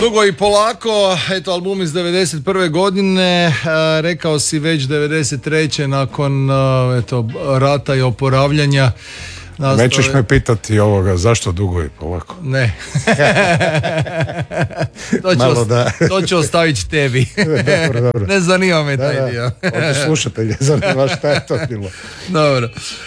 Dugo i polako, eto album iz 91. godine, rekao si već 93. nakon eto, rata i oporavljanja. Nećeš me pitati ovoga, zašto dugo i polako? Ne. To ću ostaviti tebi. Dobro. Ne zanima me taj dio. Ovdje slušatelje, zanima šta je to bilo. Dobro.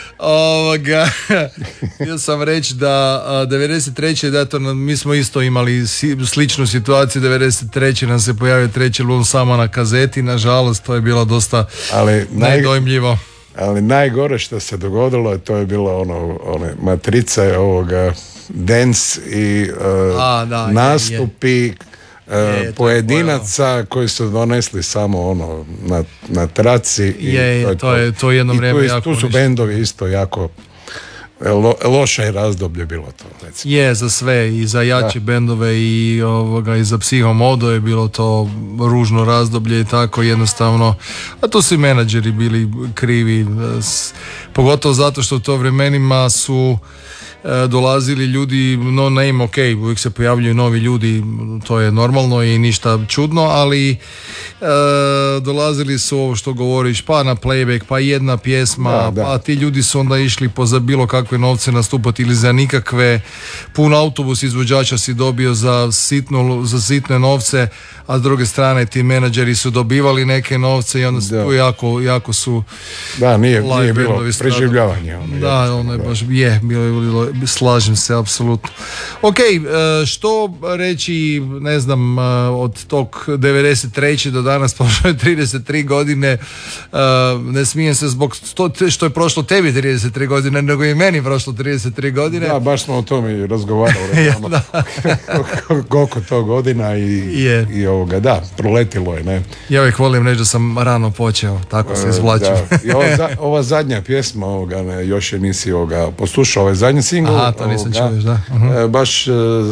Htio sam reći da 93. da to, mi smo isto imali sličnu situaciju. 93. nam se pojavio treći album samo na kazeti, nažalost to je bilo dosta nedojmljivo. Ali najgore što se dogodilo, to je bilo one matrice ovoga dance i nastupi pojedinaca koji su donesli samo na traci. To je jedno vrijeme jako. Tu su bendovi isto jako loše razdoblje bilo to. Recimo. Je, za sve, i za jači bendove i za Psihomodo je bilo to ružno razdoblje i tako jednostavno, a tu su i menadžeri bili krivi, pogotovo zato što u to vremenima su dolazili ljudi, no name, ok, uvijek se pojavljuju novi ljudi, to je normalno i ništa čudno, ali dolazili su ovo što govoriš, pa na playback, pa jedna pjesma, pa ti ljudi su onda išli za bilo kakve novce nastupati ili za nikakve, pun autobus izvođača si dobio za sitne novce, a s druge strane ti menadžeri su dobivali neke novce i onda tu jako su nije bilo preživljavanje. Ono je baš bilo, slažem se apsolutno. Ok, što reći, ne znam, od tog 93. do danas prošlo je 33 godine, ne smijem se zbog što je prošlo tebi 33 godine, nego i meni prošlo 33 godine. Da, baš smo o tome i razgovarali. Koliko to godina i ovoga, proletilo je, ne? Ja uvijek volim reći da sam rano počeo, tako se izvlačio. I ova zadnja pjesma, još je nisi poslušao, ovaj zadnji singl. Aha, to nisam čuo još, da. Baš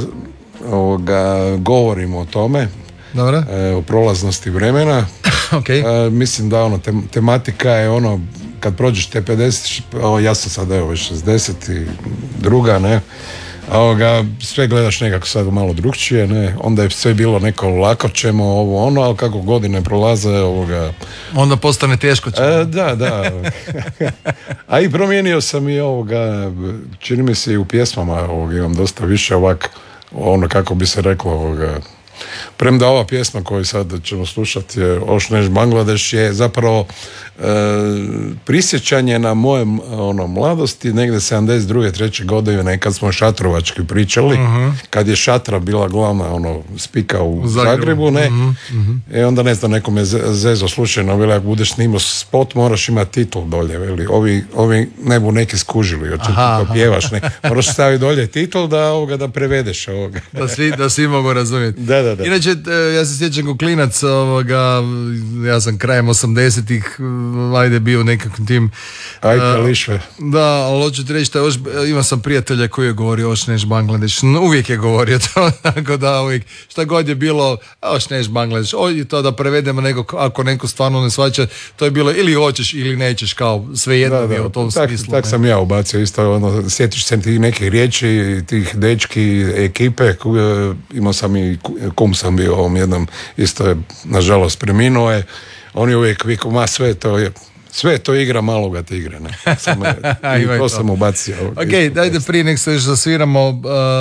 govorimo o tome. Dobro. O prolaznosti vremena. Okay. Mislim da tematika je kad prođeš te 50, ja sam sad već 62, ne? Sve gledaš nekako sad malo drugčije, ne? Onda je sve bilo neko lako ćemo ali kako godine prolaze onda postane teško ćemo. Da. A i promijenio sam i čini mi se i u pjesmama imam dosta više kako bi se reklo premda ova pjesma koju sad ćemo slušati je Ošneš Bangladeš je zapravo prisjećanje na moje mladosti negdje 72. 3. godine kad smo šatrovački pričali, kad je šatra bila glavna spika u Zagrebu, ne? Onda ne znam, nekom je zezo slučajno, veli, ako budeš snimao spot moraš imati titl dolje, veli, ovi ne bu neki skužili, to pjevaš, ne? Moraš staviti dolje titl da prevedeš ovoga. Da svi mogu razumjeti. Da. Inače, ja se sjećam ko klinac, ja sam krajem 80-ih bio u nekakvim tim lišve. Da, ali hoću ti reći da imao sam prijatelja koji je govorio Ošneš Bangladeš, uvijek je govorio to, tako da uvijek šta god je bilo Ošneš Bangladeš, to da prevedemo ako neko stvarno ne shvaća, to je bilo ili hoćeš ili nećeš, kao svejedno je u tom smislu. Tak sam ja ubacio isto, sjetiš se tih nekih riječi, tih dečki ekipe, imao sam i kum sam bio ovom jednom, isto je nažalost preminuo je, on je uvijek vikao, sve to igra maloga tigre, ne? To sam ubacio. Ok, dajde prije nek se još zasviramo,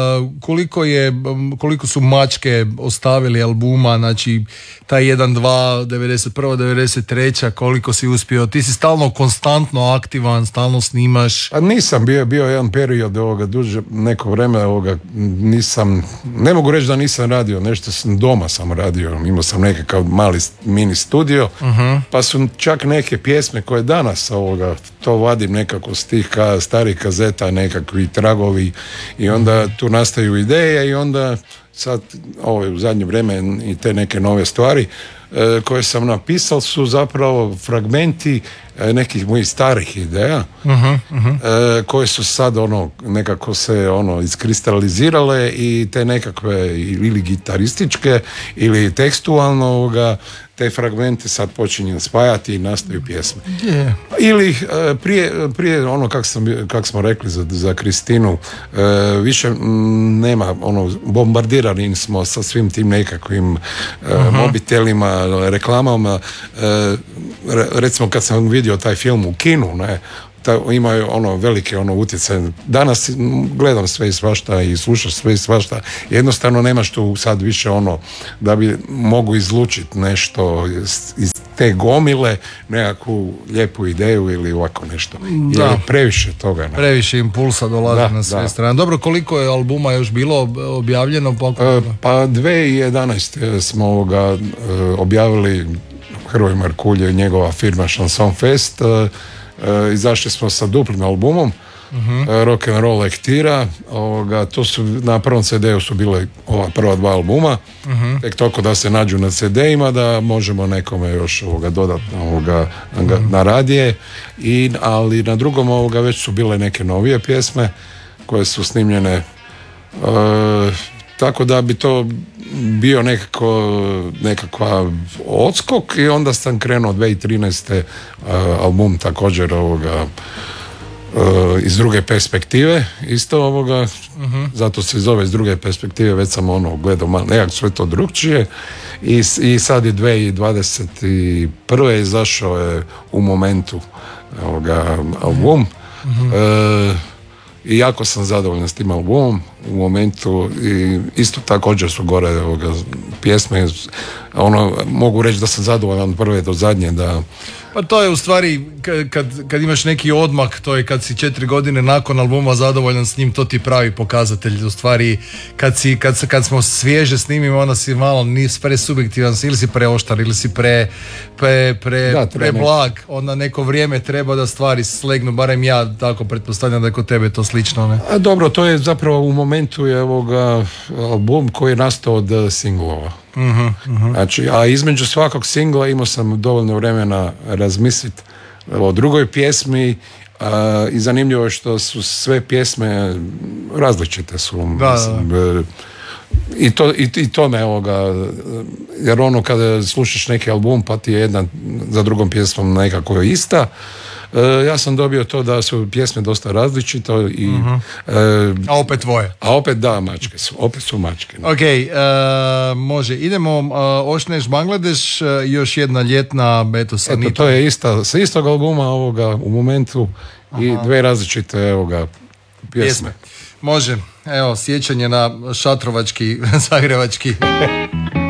koliko su mačke ostavili albuma, znači taj 1, 2, 91, 93, koliko si uspio, ti si stalno konstantno aktivan, stalno snimaš. A nisam bio jedan period duže neko vreme nisam, ne mogu reći da nisam radio, nešto doma sam radio, imao sam nekakav mali mini studio, pa su čak neke pjesme koje danas to vadim nekako s tih starih kazeta, nekakvi tragovi i onda tu nastaju ideje i onda sad u zadnje vrijeme i te neke nove stvari. koje sam napisao su zapravo fragmenti nekih mojih starih ideja koje su sad nekako se iskristalizirale i te nekakve ili gitarističke ili tekstualno te fragmente sad počinjem spajati i nastaju pjesme. Yeah. Ili prije kak smo rekli za Kristinu, više nema bombardirani smo sa svim tim nekakvim mobitelima, reklamama. Recimo kad sam vidio taj film u kinu, imaju velike utjecaj. Danas gledam sve i svašta i slušaš sve i svašta. Jednostavno nemaš tu sad više da bi mogu izlučiti nešto iz te gomile, nekakvu lijepu ideju ili ovako nešto. Da. Jer previše toga. Ne? Previše impulsa dolazi na sve strane. Dobro, koliko je albuma još bilo objavljeno? Pa 2011 smo objavili Hrvoje Markulje i njegova firma Chanson Fest. Izašli smo sa duplim albumom Rock and Roll Lektira. To su na prvom CD-u su bile ova prva 2 albuma, tek toliko da se nađu na CD-ima, da možemo nekome još dodatno na radije, ali na drugom već su bile neke novije pjesme koje su snimljene, tako da bi to bio nekakva odskok i onda sam krenuo 2013. album također iz druge perspektive isto zato se zove iz druge perspektive, već sam gledao malo nekako sve to drugčije i sad je 2021. izašao je u momentu album. I jako sam zadovoljan s tim albumom u momentu i isto također su gore pjesme, mogu reći da sam zadovoljan od prve do zadnje, da. Pa to je u stvari kad imaš neki odmak, to je kad si 4 godine nakon albuma zadovoljan s njim, to ti pravi pokazatelj. U stvari kad smo svježe snimimo, onda si malo presubjektivan, ili si preoštar ili si preblag, onda neko vrijeme treba da stvari slegnu, barem ja tako pretpostavljam da je kod tebe to slično, ne? A dobro, to je zapravo u momentu je album koji je nastao od singlova. Znači, a između svakog singla imao sam dovoljno vremena razmisliti o drugoj pjesmi, i zanimljivo je što su sve pjesme različite su. I to me jer kada slušaš neki album pa ti je jedna za drugom pjesmom nekako ista, ja sam dobio to da su pjesme dosta različite i a opet tvoje. A opet mačke su, opet su mačke. Ok, može. Idemo Ošneš Bangladeš, još jedna ljetna Sanita. To je sa istog albuma u momentu i 2 različite pjesme. Može. Evo, sjećanje na šatrovački, zagrebački